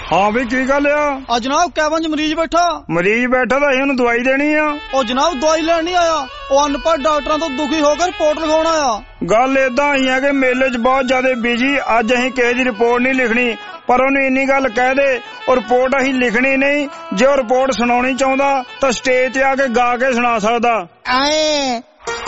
हाँ भी की गल आ जनाब कैबिन च मरीज बैठा तो असीं उहनूं दवाई देनी आ। ओ जनाब दवाई लैण नहीं आया, ओ अनपढ़ डॉक्टरां तो दुखी होकर रिपोर्ट लिखाउण आया। गल इदां ही है कि मेले च बहुत ज्यादा बिजी, अज असीं किसी दी रिपोर्ट नहीं लिखनी, पर उहनूं इन्नी गल कह दे और रिपोर्ट असीं लिखनी नहीं। जे ओ रिपोर्ट सुणाउणी चाहुंदा तां स्टेज ते आके गा के सुणा सकदा।